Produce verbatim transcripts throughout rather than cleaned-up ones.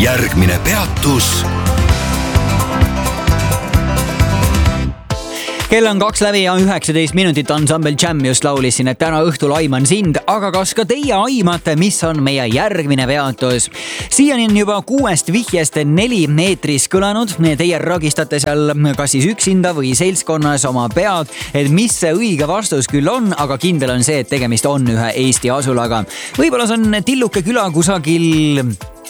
järgmine peatus. Kell on kaks läbi ja üheksateist minutit Ansambel Jam just laulis siin, et täna õhtul aiman sind, aga kas ka teie aimate, mis on meie järgmine peatus? Siiani on juba kuuest vihjest neli eetris kõlanud. Teie ragistate seal kas siis üksinda või seltskonnas oma pead, et mis see õige vastus küll on, aga kindel on see, et tegemist on ühe Eesti asulaga. Võib-olla see on Tilluke küla kusagil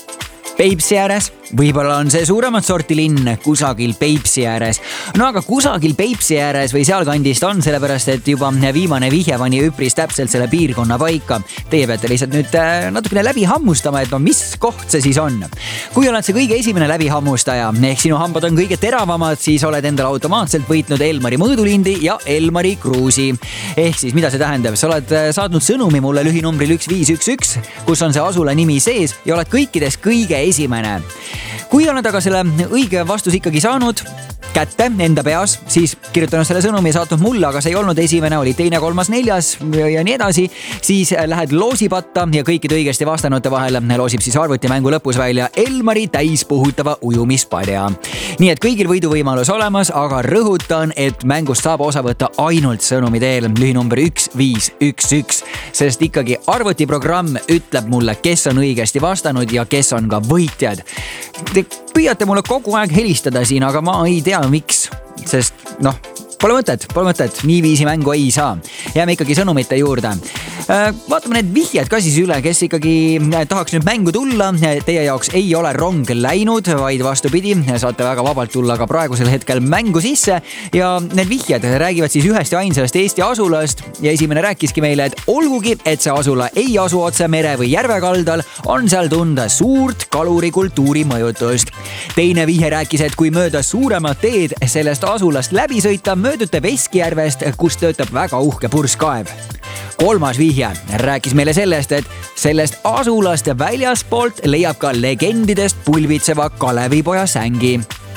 Peipsi ääres, võib-olla on see suuremat sorti linn kusagil Peipsi ääres. No aga kusagil Peipsi ääres või sealkandist on, sellepärast et juba viimane vihje pani üpris täpselt selle piirkonna paika. Teie peate lihtsalt nüüd natukene läbi hammustama, et no mis koht see siis on. Kui oled see kõige esimene läbi hammustaja, ehk sinu hambad on kõige teravamad, siis oled endale automaatselt võitnud Elmari mõõdulindi ja Elmari kruusi. Ehk siis mida see tähendab? Sa oled saatnud sõnumi mulle lühinumbril üks viis üks üks, kus on see asula nimi sees ja oled kõikides kõige esimene. Kui oled aga selle õige vastus ikkagi saanud kätte enda peas, siis kirjutanud selle sõnumi ja saatnud mulle, aga see ei olnud esimene, oli teine, kolmas, neljas ja nii edasi, siis lähed loosipatta ja kõikide õigesti vastanute vahel loosib siis arvutimängu lõpus välja Elmari täispuhutava ujumispadja. Nii et kõigil võiduvõimalus olemas, aga rõhutan, et mängust saab osa võtta ainult sõnumi teel lühinumber üks viis üks üks, sest ikkagi arvutiprogramm ütleb mulle, kes on õigesti vastanud ja kes on ka võitjad. Te püüate mulle kogu aeg helistada siin, aga ma ei tea miks, sest noh, pole mõtet, pole mõtet, nii viisi mängu ei saa. Jääme ikkagi sõnumite juurde. Vaatame need vihjed ka siis üle, kes ikkagi tahaks nüüd mängu tulla. Teie jaoks ei ole rong läinud, vaid vastupidi, saate väga vabalt tulla ka praegusel hetkel mängu sisse. Ja need vihjed räägivad siis ühest ja ainsast Eesti asulast ja esimene rääkiski meile, et olgugi, et see asula ei asu otse mere või järve kaldal, on seal tunda suurt kalurikultuuri mõjutust. Teine vihje rääkis, et kui mööda suuremat teed sellest asulast läbi sõita, möödute Veskijärvest, kus töötab väga uhke purskkaev. Kolmas vihje rääkis meile sellest, et sellest asulast väljaspoolt leiab ka legendidest pulbitseva Kalevipoja sängi.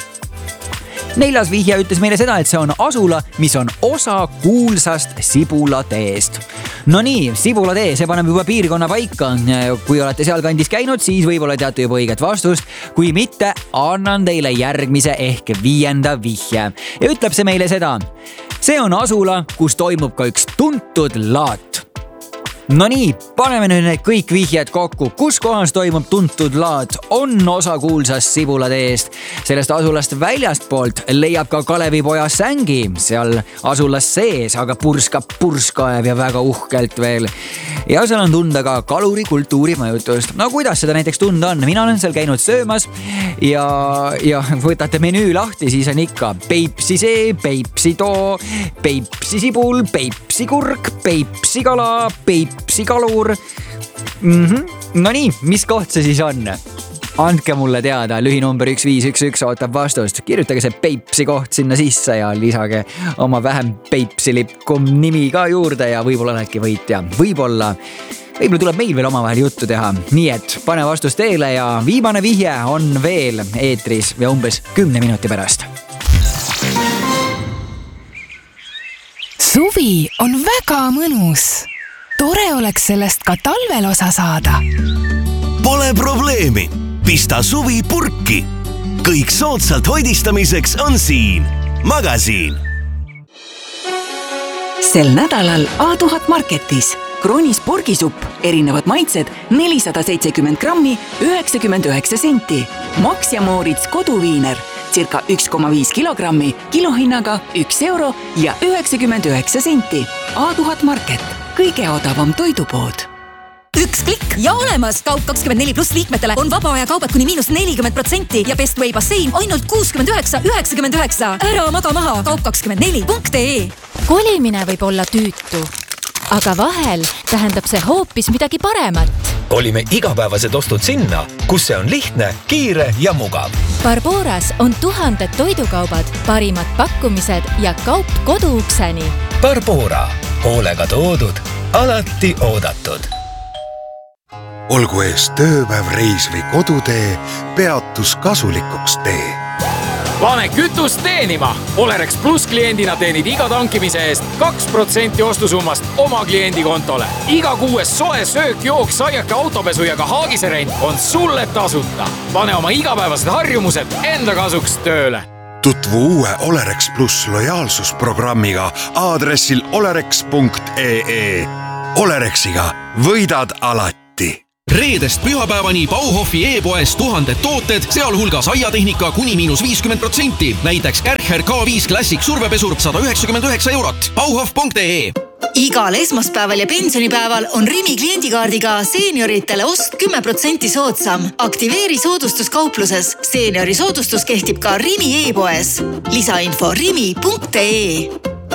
Neljas vihje ütles meile seda, et see on asula, mis on osa kuulsast Sibulateest. No nii, Sibulatee, see paneb juba piirkonna paika. Kui olete seal kandis käinud, siis võib-olla teate juba õiget vastust. Kui mitte, annan teile järgmise ehk viienda vihje. Ja ütleb see meile seda. See on asula, kus toimub ka üks tuntud laat. No nii, paneme nüüd need kõik vihjed kokku. Kus kohas toimub tuntud laat? On osa kuulsast Sibulateest. Sellest asulast väljastpoolt leiab ka Kalevipoja sängi. Seal asulas sees, aga purskab purskkaev ja väga uhkelt veel. Ja seal on tunda ka kalurikultuuri mõjutust. No kuidas seda näiteks tunda on? Mina olen seal käinud söömas ja, ja võtate menüü lahti, siis on ikka Peipsi see, Peipsi too, Peipsi sibul, Peipsi kurk, Peipsi kala, Peipsi kalur. Mm-hmm. No nii, mis koht see siis on? Andke mulle teada, lühinumber üks viis üks üks ootab vastust. Kirjutage see Peipsi koht sinna sisse ja lisage oma vähem Peipsilipkum nimi ka juurde ja võib-olla oledki võitja. Võib-olla, võib-olla tuleb meil veel omavahel juttu teha. Nii et pane vastus teele ja viimane vihje on veel eetris ja umbes kümne minuti pärast. Suvi on väga mõnus. Tore oleks sellest ka talvel osa saada. Pole probleemi. Pista suvi purki. Kõik soodsalt hoidistamiseks on siin. Magasiin. Sel nädalal A tuhat Marketis. Kroonis porgisupp, erinevad maitsed, nelisada seitsekümmend grammi, üheksakümmend üheksa senti. Max ja Moritz koduviiner, circa üks koma viis kilogrammi, kilohinnaga üks euro ja üheksakümmend üheksa senti. A tuhat Market, kõige odavam toidupood. Üks klikk ja olemas! Kaup kakskümmend neli pluss liikmetele on vaba aja kaubad kuni miinus nelikümmend protsenti ja Best Way bassein ainult kuuskümmend üheksa üheksakümmend üheksa. Ära maga maha! Kaup kakskümmend neli punkt ee. Kolimine võib olla tüütu, aga vahel tähendab see hoopis midagi paremat. Kolime igapäevased ostud sinna, kus see on lihtne, kiire ja mugav. Barboras on tuhanded toidukaubad, parimad pakkumised ja kaup koduukseni. Barbora. Hoolega toodud, alati oodatud. Olgu ees tööpäev, reis või kodutee, peatus kasulikuks tee. Pane kütust teenima. Olerex Plus kliendina teenid iga tankimise eest kaks protsenti ostusummast oma kliendi kontole. Iga kuues soe söök, jook, saiake, autopesu ja ka haagiserent on sulle tasuta. Pane oma igapäevased harjumused enda kasuks tööle. Tutvu uue Olerex Plus lojaalsusprogrammiga aadressil olerex punkt ee. Olerexiga võidad alati. Reedest pühapäevani Bauhofi e-poes tuhanded tooted, sealhulgas aiatehnika kuni miinus viiskümmend protsenti. Näiteks Kärcher K viis Classic survepesur sada üheksakümmend üheksa eurot. bauhof punkt ee. Igal esmaspäeval ja pensionipäeval on Rimi kliendikaardiga seenioritele ost kümme protsenti soodsam. Aktiveeri soodustus kaupluses. Seeniori soodustus kehtib ka Rimi e-poes. Lisainfo rimi punkt ee.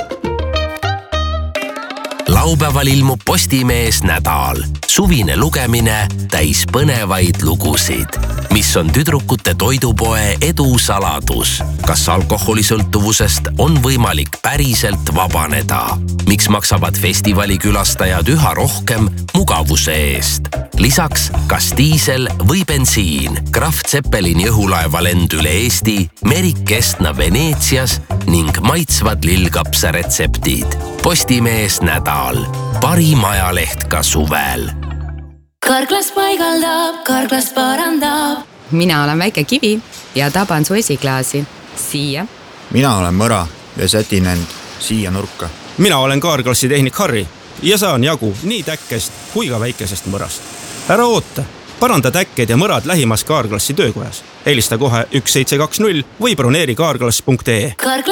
Laupäeval ilmub Postimees nädal. Suvine lugemine täis põnevaid lugusid. Mis on tüdrukute toidupoe edu saladus? Kas alkoholisõltuvusest on võimalik päriselt vabaneda? Miks maksavad festivali külastajad üha rohkem mugavuse eest? Lisaks, kas diisel või bensiin? Kraft Zeppelini õhulaeva lend üle Eesti, Merik Kestna Veneetsias ning maitsvad lillkapsa retseptid. Postimees nädal. Parim ajaleht ka suvel. Karklas paigaldab, Karklas parandab. Mina olen väike kivi ja taban su esiklaasi. Siia. Mina olen mõra ja sätin end siia nurka. Mina olen Karklassi tehnik Harri ja saan jagu nii täkkest kui ka väikesest mõrast. Ära oota, paranda täkked ja mõrad lähimas Karklassi töökojas. Helista kohe üks seitse kaks null või broneeri karklas punkt ee.